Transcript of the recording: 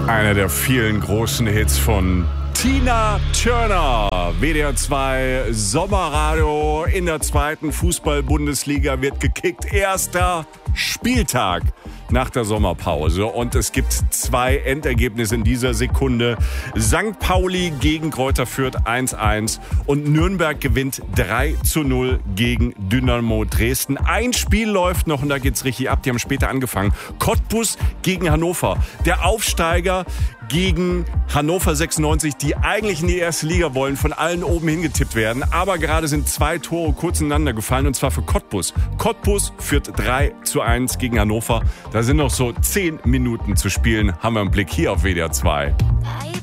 Einer der vielen großen Hits von Tina Turner. WDR 2 Sommerradio in der zweiten Fußball-Bundesliga wird gekickt. Erster Spieltag nach der Sommerpause. Und es gibt 2 Endergebnisse in dieser Sekunde. St. Pauli gegen Greuther Fürth 1-1 und Nürnberg gewinnt 3-0 gegen Dynamo Dresden. Ein Spiel läuft noch und da geht's richtig ab. Die haben später angefangen. Cottbus gegen Hannover. Der Aufsteiger gegen Hannover 96, die eigentlich in die erste Liga wollen, von allen oben hingetippt werden. Aber gerade sind 2 Tore kurz ineinander gefallen, und zwar für Cottbus. Cottbus führt 3-1 gegen Hannover. Da sind noch so 10 Minuten zu spielen. Haben wir einen Blick hier auf WDR 2.